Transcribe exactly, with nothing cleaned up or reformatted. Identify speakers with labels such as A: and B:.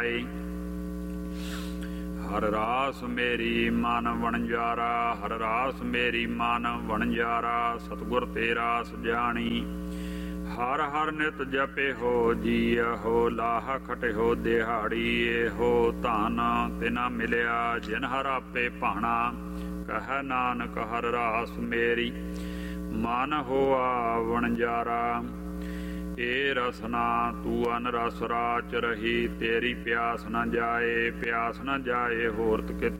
A: ਹਰ ਰਾਸ ਮੇਰੀ ਮਨ ਵਣਜਾਰਾ, ਹਰ ਰਾਸ ਮੇਰੀ ਮਨ ਵਣਜਾਰਾ। ਸਤਿਗੁਰ ਤੇਰਾ ਸੁਜਾਣੀ, ਹਰ ਹਰ ਨਿਤ ਜਪੇ ਹੋ ਜੀਅ ਹੋ। ਲਾਹ ਖਟੇ ਹੋ ਦਿਹਾੜੀ, ਇਹੋ ਧਨ ਤਿਨਾ ਮਿਲਿਆ ਜਿਨ ਹਰ ਆਪੇ ਭਾਣਾ। ਕਹਿ ਨਾਨਕ ਹਰ ਰਾਸ ਮੇਰੀ ਮਨ ਹੋਆ ਵਣਜਾਰਾ। ਏ ਰਸਨਾ ਤੂੰ ਅਨ ਰਸ ਰਾਚ ਰਹੀ, ਤੇਰੀ ਪਿਆਸ ਨਾ ਜਾਏ, ਪਿਆਸ ਨਾ ਜਾਏ ਹੋਰਤ ਕਿਤ